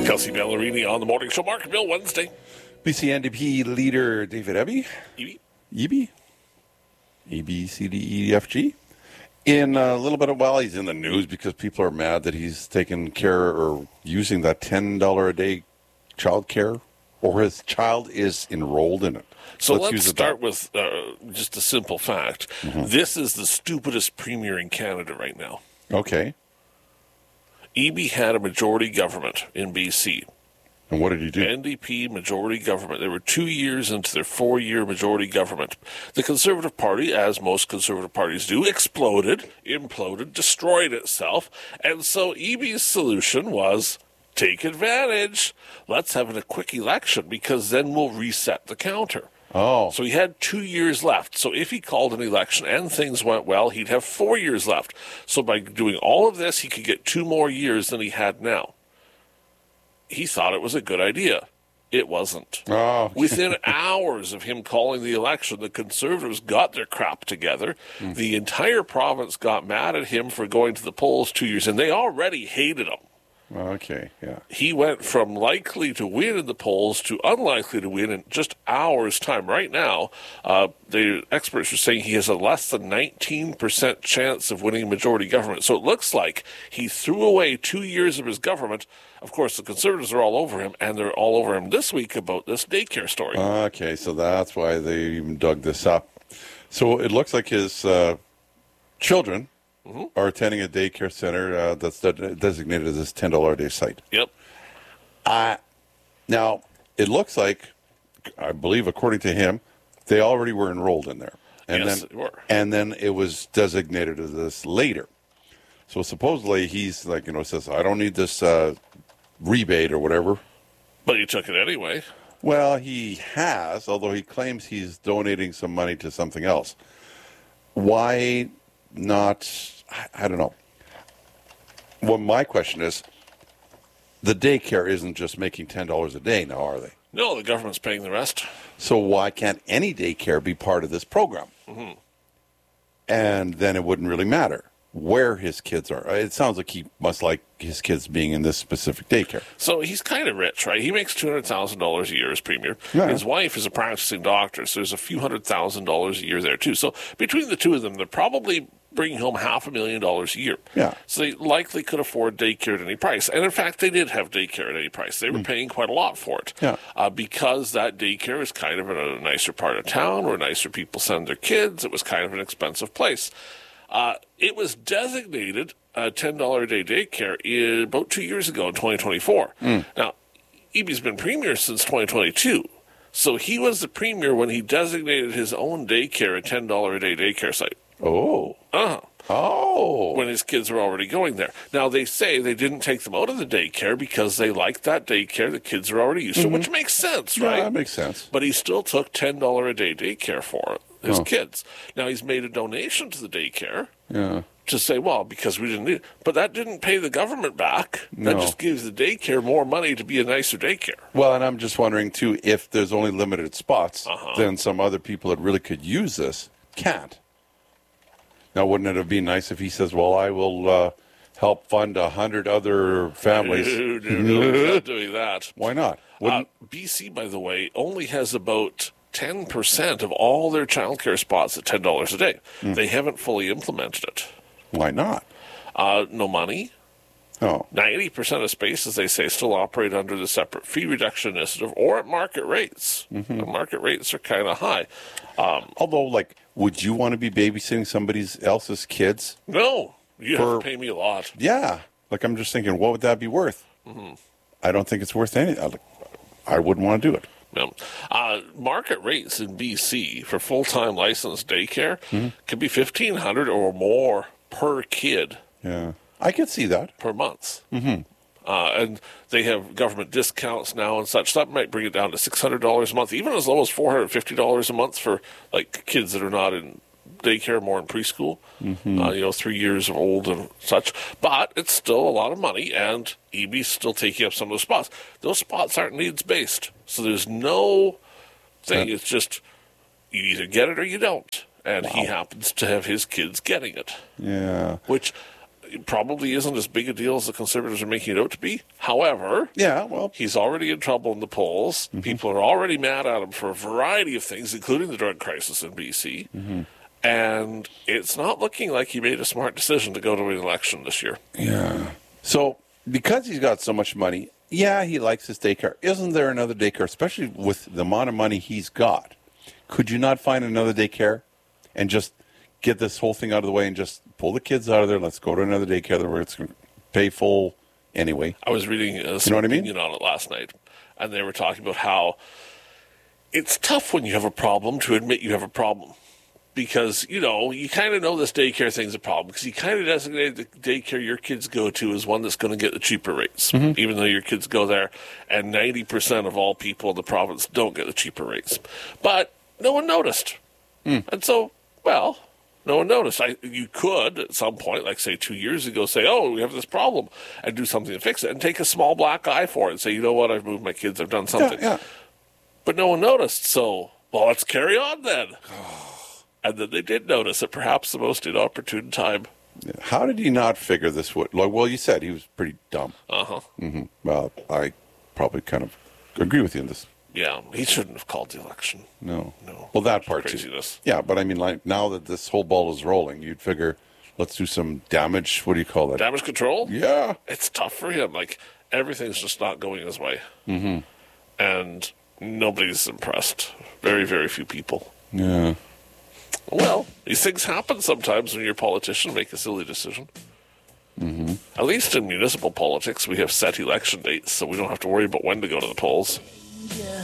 Kelsey Ballerini on the Morning Show. Mark and Bill, Wednesday. BC NDP leader David Eby. Eby? A, B, C, D, E, F, G. In a little bit of while, he's in the news because people are mad that he's taking care or using that $10 a day child care, or his child is enrolled in it. So let's start with just a simple fact. Mm-hmm. This is the stupidest premier in Canada right now. Okay. Eby had a majority government in BC. And what did he do? NDP majority government. They were 2 years into their 4-year majority government. The Conservative Party, as most Conservative parties do, exploded, imploded, destroyed itself. And so Eby's solution was, take advantage. Let's have a quick election because then we'll reset the counter. Oh. So he had 2 years left. So if he called an election and things went well, he'd have 4 years left. So by doing all of this, he could get 2 more years than he had now. He thought it was a good idea. It wasn't. Oh. Within hours of him calling the election, the Conservatives got their crap together. The entire province got mad at him for going to the polls 2 years, and they already hated him. Okay, yeah. He went from likely to win in the polls to unlikely to win in just hours' time. Right now, the experts are saying he has a less than 19% chance of winning majority government. So it looks like he threw away 2 years of his government. Of course, the Conservatives are all over him, and they're all over him this week about this daycare story. Okay, so that's why they even dug this up. So it looks like his children are attending a daycare center that's designated as this $10 a day site. Yep. Now, it looks like, I believe, according to him, they already were enrolled in there. And yes, then, they were. And then it was designated as this later. So supposedly he's like, says, I don't need this rebate or whatever. But he took it anyway. Well, he has, although he claims he's donating some money to something else. Why not? I don't know. Well, my question is, the daycare isn't just making $10 a day now, are they? No, the government's paying the rest. So why can't any daycare be part of this program? Mm-hmm. And then it wouldn't really matter where his kids are. It sounds like he must like his kids being in this specific daycare. So he's kind of rich, right? He makes $200,000 a year as premier. Yeah. His wife is a practicing doctor, so there's a few $100,000 a year there, too. So between the two of them, they're probably bringing home $500,000 a year. Yeah. So they likely could afford daycare at any price. And in fact, they did have daycare at any price. They were paying quite a lot for it. Yeah. Because that daycare is kind of in a nicer part of town where nicer people send their kids. It was kind of an expensive place. It was designated $10 a day daycare about 2 years ago in 2024. Now, Eby's been premier since 2022. So he was the premier when he designated his own daycare a $10 a day daycare site. Oh. Oh. When his kids were already going there. Now, they say they didn't take them out of the daycare because they liked that daycare the kids are already used to, which makes sense, right? Yeah, that makes sense. But he still took $10 a day daycare for his kids. Now, he's made a donation to the daycare to say, well, because we didn't need it. But that didn't pay the government back. No. That just gives the daycare more money to be a nicer daycare. Well, and I'm just wondering, too, if there's only limited spots, then some other people that really could use this can't. Now, wouldn't it have been nice if he says, well, I will help fund 100 other families? No, he's not doing that. Why not? BC, by the way, only has about 10% of all their childcare spots at $10 a day. They haven't fully implemented it. Why not? No money. Oh. 90% of spaces, they say, still operate under the separate fee reduction initiative or at market rates. The market rates are kind of high. Although, would you want to be babysitting somebody else's kids? No. You have to pay me a lot. Yeah. I'm just thinking, what would that be worth? I don't think it's worth anything. I wouldn't want to do it. No. Market rates in BC for full-time licensed daycare could be $1,500 or more per kid. Yeah. I could see that. Per month. And they have government discounts now and such. That might bring it down to $600 a month, even as low as $450 a month for kids that are not in daycare, more in preschool, 3 years old and such. But it's still a lot of money, and Eby's still taking up some of those spots. Those spots aren't needs-based, so there's no thing. It's just you either get it or you don't. And he happens to have his kids getting it. Yeah. Which it probably isn't as big a deal as the Conservatives are making it out to be. However, Yeah, well, he's already in trouble in the polls. People are already mad at him for a variety of things, including the drug crisis in BC. And it's not looking like he made a smart decision to go to an election this year. yeah. So because he's got so much money, yeah, he likes his daycare. Isn't there another daycare, especially with the amount of money he's got? Could you not find another daycare and just get this whole thing out of the way and just pull the kids out of there? Let's go to another daycare where it's going to pay full anyway. I was reading You know what I mean? opinion on it last night, and they were talking about how it's tough when you have a problem to admit you have a problem. Because, you kind of know this daycare thing's a problem because you kind of designated the daycare your kids go to as one that's going to get the cheaper rates, even though your kids go there, and 90% of all people in the province don't get the cheaper rates. But no one noticed. And so, well, no one noticed. You could, at some point, like, say, 2 years ago, say, oh, we have this problem, and do something to fix it, and take a small black eye for it and say, you know what, I've moved my kids, I've done something. Yeah. But no one noticed, so, well, let's carry on then. And then they did notice at perhaps the most inopportune time. How did he not figure this would? Well, you said he was pretty dumb. Uh-huh. Well, I probably kind of agree with you in this. Yeah, he shouldn't have called the election. No. No. Well, that part Craziness. too. Yeah, but I mean, like now that this whole ball is rolling, you'd figure, let's do some damage. What do you call that? Damage control? Yeah. It's tough for him. Like, everything's just not going his way. And nobody's impressed. Very, very few people. Yeah. Well, these things happen sometimes when you're a politician, make a silly decision. At least in municipal politics, we have set election dates, so we don't have to worry about when to go to the polls.